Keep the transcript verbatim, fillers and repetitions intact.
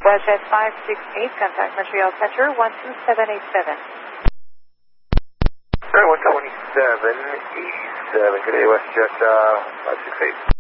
WestJet five six eight, contact Montreal Center one two seven eight seven. Sorry, one twenty-seven eighty-seven, good day, WestJet uh, five six eight.